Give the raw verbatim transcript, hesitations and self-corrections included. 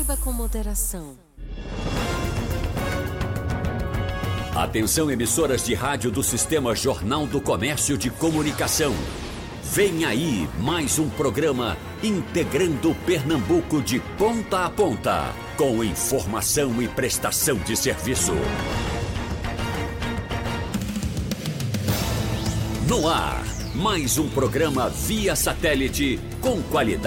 Beba com moderação. Atenção, emissoras de rádio do Sistema Jornal do Comércio de Comunicação. Vem aí mais um programa integrando Pernambuco de ponta a ponta, com informação e prestação de serviço. No ar, mais um programa via satélite com qualidade.